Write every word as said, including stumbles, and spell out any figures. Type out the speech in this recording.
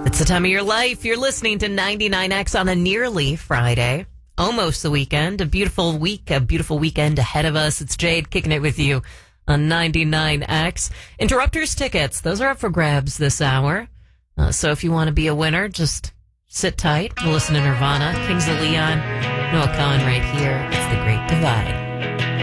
It's the time of your life. You're listening to ninety-nine X on a nearly Friday, almost the weekend, a beautiful week, a beautiful weekend ahead of us. It's Jade kicking it with you on ninety-nine X. Interrupters tickets, those are up for grabs this hour. Uh, so if you want to be a winner, just sit tight and listen to Nirvana, Kings of Leon, Noah Cohen right here. It's The Great Divide.